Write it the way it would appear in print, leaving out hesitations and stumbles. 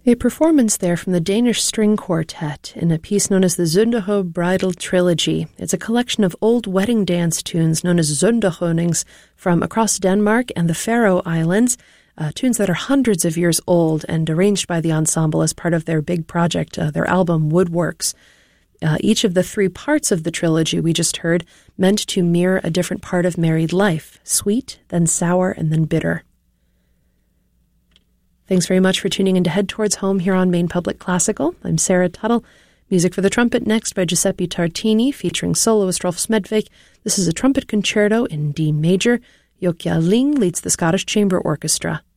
A performance there from the Danish String Quartet in a piece known as the Zunderho Bridal Trilogy. It's a collection of old wedding dance tunes known as Zunderhonings from across Denmark and the Faroe Islands, tunes that are hundreds of years old and arranged by the ensemble as part of their big project, their album Woodworks. Each of the three parts of the trilogy we just heard meant to mirror a different part of married life, sweet, then sour, and then bitter. Thanks very much for tuning in to Head Towards Home here on Maine Public Classical. I'm Sarah Tuttle. Music for the trumpet next by Giuseppe Tartini, featuring soloist Rolf Smedvik. This is a trumpet concerto in D major. Jokja Ling leads the Scottish Chamber Orchestra.